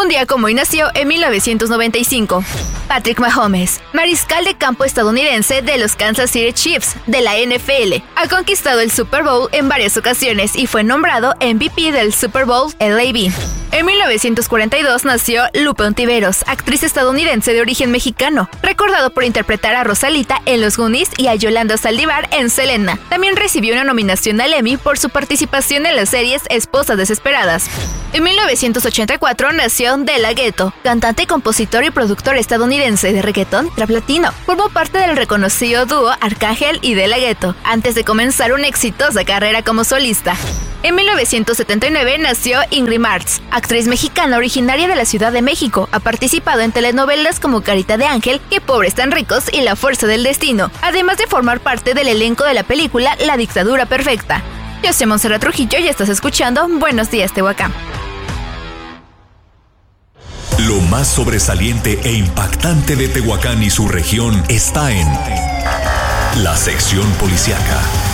Un día como hoy nació en 1995. Patrick Mahomes, mariscal de campo estadounidense de los Kansas City Chiefs de la NFL, ha conquistado el Super Bowl en varias ocasiones y fue nombrado MVP del Super Bowl LAB. En 1942 nació Lupe Ontiveros, actriz estadounidense de origen mexicano, recordado por interpretar a Rosalita en Los Goonies y a Yolanda Saldívar en Selena. También recibió una nominación al Emmy por su participación en las series Esposas Desesperadas. En 1984 nació De La Ghetto, cantante, compositor y productor estadounidense de reggaetón trap latino. Formó parte del reconocido dúo Arcángel y De La Ghetto, antes de comenzar una exitosa carrera como solista. En 1979 nació Ingrid Martz, actriz mexicana originaria de la Ciudad de México. Ha participado en telenovelas como Carita de Ángel, Qué pobres tan ricos y La fuerza del destino, además de formar parte del elenco de la película La dictadura perfecta. Yo soy Montserrat Trujillo y estás escuchando Buenos Días, Tehuacán. Lo más sobresaliente e impactante de Tehuacán y su región está en la sección policíaca.